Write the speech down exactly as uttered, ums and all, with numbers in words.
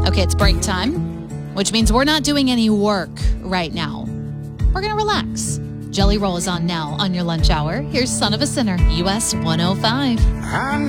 Okay, it's break time, which means we're not doing any work right now. We're going to relax. Jelly Roll is on now on your lunch hour. Here's Son of a Sinner, U S one oh five.